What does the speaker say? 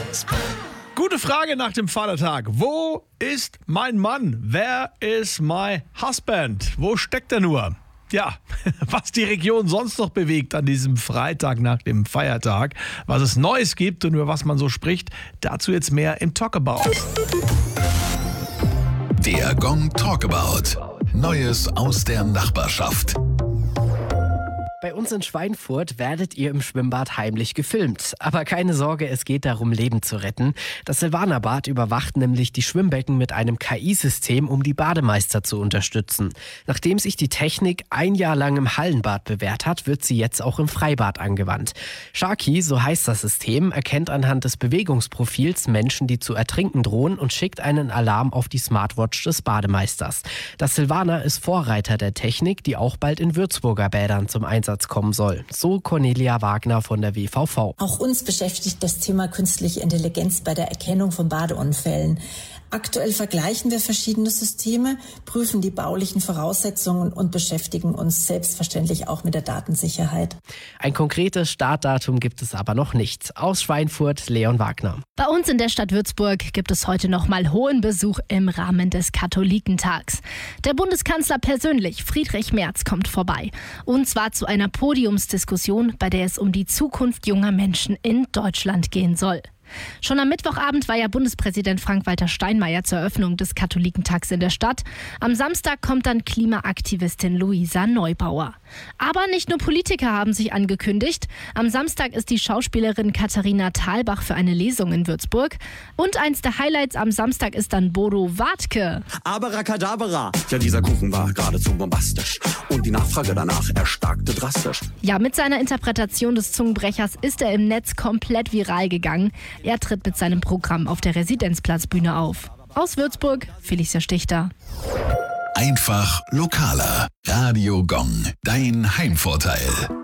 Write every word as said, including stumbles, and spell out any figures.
Gute Frage nach dem Vatertag. Wo ist mein Mann? Where is my husband? Wo steckt er nur? Ja, was die Region sonst noch bewegt an diesem Freitag nach dem Feiertag, was es Neues gibt und über was man so spricht, dazu jetzt mehr im Talkabout. Der Gong Talkabout. Neues aus der Nachbarschaft. Bei uns in Schweinfurt werdet ihr im Schwimmbad heimlich gefilmt. Aber keine Sorge, es geht darum, Leben zu retten. Das Silvanerbad überwacht nämlich die Schwimmbecken mit einem K I-System, um die Bademeister zu unterstützen. Nachdem sich die Technik ein Jahr lang im Hallenbad bewährt hat, wird sie jetzt auch im Freibad angewandt. Sharky, so heißt das System, erkennt anhand des Bewegungsprofils Menschen, die zu ertrinken drohen und schickt einen Alarm auf die Smartwatch des Bademeisters. Das Silvaner ist Vorreiter der Technik, die auch bald in Würzburger Bädern zum Einsatz kommen soll. So Cornelia Wagner von der W V V. Auch uns beschäftigt das Thema künstliche Intelligenz bei der Erkennung von Badeunfällen. Aktuell vergleichen wir verschiedene Systeme, prüfen die baulichen Voraussetzungen und beschäftigen uns selbstverständlich auch mit der Datensicherheit. Ein konkretes Startdatum gibt es aber noch nicht. Aus Schweinfurt, Leon Wagner. Bei uns in der Stadt Würzburg gibt es heute nochmal hohen Besuch im Rahmen des Katholikentags. Der Bundeskanzler persönlich, Friedrich Merz, kommt vorbei. Und zwar zu einer Podiumsdiskussion, bei der es um die Zukunft junger Menschen in Deutschland gehen soll. Schon am Mittwochabend war ja Bundespräsident Frank-Walter Steinmeier zur Eröffnung des Katholikentags in der Stadt. Am Samstag kommt dann Klimaaktivistin Luisa Neubauer. Aber nicht nur Politiker haben sich angekündigt. Am Samstag ist die Schauspielerin Katharina Thalbach für eine Lesung in Würzburg. Und eins der Highlights am Samstag ist dann Bodo Wartke. Abracadabra. Ja, dieser Kuchen war geradezu bombastisch. Und die Nachfrage danach erstarkte drastisch. Ja, mit seiner Interpretation des Zungenbrechers ist er im Netz komplett viral gegangen. Er tritt mit seinem Programm auf der Residenzplatzbühne auf. Aus Würzburg, Felicia Stichter. Einfach lokaler. Radio Gong, dein Heimvorteil.